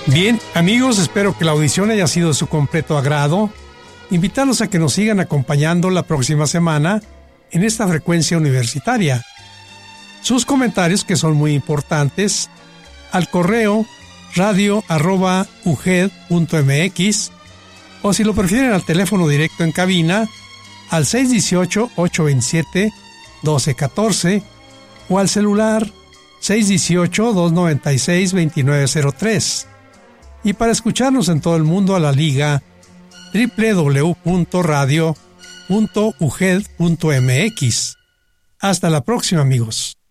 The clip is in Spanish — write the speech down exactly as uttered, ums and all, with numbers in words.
Bien, amigos, espero que la audición haya sido de su completo agrado. Invitarlos a que nos sigan acompañando la próxima semana en esta frecuencia universitaria. Sus comentarios, que son muy importantes, al correo radio arroba uged punto mx, o si lo prefieren al teléfono directo en cabina al seis uno ocho, ocho dos siete, uno dos uno cuatro o al celular seis uno ocho, dos nueve seis, dos nueve cero tres. Y para escucharnos en todo el mundo a la liga doble u doble u doble u punto radio punto uged punto mx. Hasta la próxima, amigos.